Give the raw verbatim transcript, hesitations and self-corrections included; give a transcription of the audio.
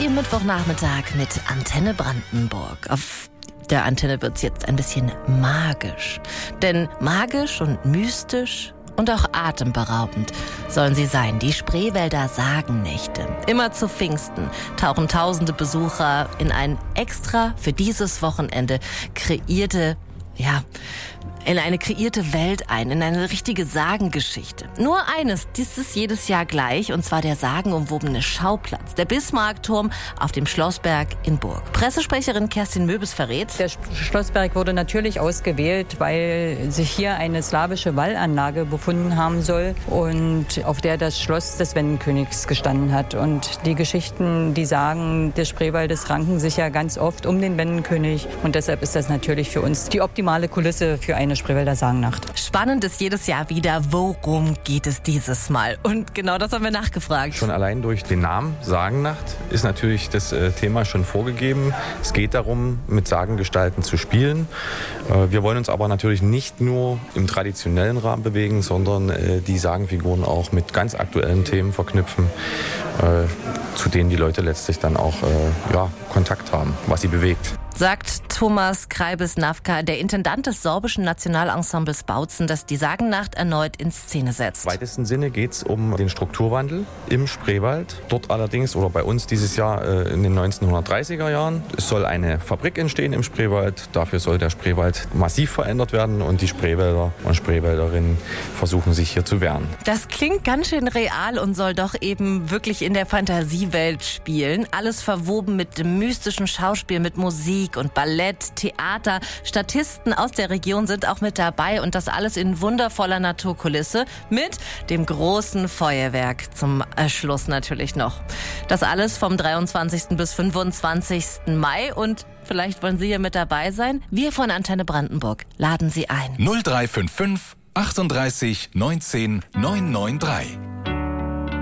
Ihr Mittwochnachmittag mit Antenne Brandenburg. Auf der Antenne wird's jetzt ein bisschen magisch. Denn magisch und mystisch und auch atemberaubend sollen sie sein. Die Spreewälder Sagennächte. Immer zu Pfingsten tauchen tausende Besucher in ein extra für dieses Wochenende kreierte, ja, in eine kreierte Welt ein, in eine richtige Sagengeschichte. Nur eines, dies ist jedes Jahr gleich, und zwar der sagenumwobene Schauplatz, der Bismarckturm auf dem Schlossberg in Burg. Pressesprecherin Kerstin Möbes verrät: Der Schlossberg wurde natürlich ausgewählt, weil sich hier eine slawische Wallanlage befunden haben soll und auf der das Schloss des Wendenkönigs gestanden hat. Und die Geschichten, die Sagen des Spreewaldes ranken sich ja ganz oft um den Wendenkönig, und deshalb ist das natürlich für uns die optimale Kulisse für eine Spreewälder Sagennacht. Spannend ist jedes Jahr wieder, worum geht es dieses Mal? Und genau das haben wir nachgefragt. Schon allein durch den Namen Sagennacht ist natürlich das äh, Thema schon vorgegeben. Es geht darum, mit Sagengestalten zu spielen. Äh, wir wollen uns aber natürlich nicht nur im traditionellen Rahmen bewegen, sondern äh, die Sagenfiguren auch mit ganz aktuellen Themen verknüpfen, äh, zu denen die Leute letztlich dann auch äh, ja, Kontakt haben, was sie bewegt. Sagt Thomas Kreibes-Navka, der Intendant des sorbischen Nationalensembles Bautzen, das die Sagennacht erneut in Szene setzt. Im weitesten Sinne geht es um den Strukturwandel im Spreewald. Dort allerdings, oder bei uns dieses Jahr äh, in den neunzehnhundertdreißiger Jahren, es soll eine Fabrik entstehen im Spreewald. Dafür soll der Spreewald massiv verändert werden, und die Spreewälder und Spreewälderinnen versuchen sich hier zu wehren. Das klingt ganz schön real und soll doch eben wirklich in der Fantasiewelt spielen. Alles verwoben mit dem mystischen Schauspiel, mit Musik und Ballett, Theater. Statisten aus der Region sind auch mit dabei, und das alles in wundervoller Naturkulisse mit dem großen Feuerwerk zum Schluss natürlich noch. Das alles vom dreiundzwanzigsten bis fünfundzwanzigsten Mai, und vielleicht wollen Sie hier mit dabei sein. Wir von Antenne Brandenburg laden Sie ein. null drei fünf fünf achtunddreißig neunzehn neunhundertdreiundneunzig.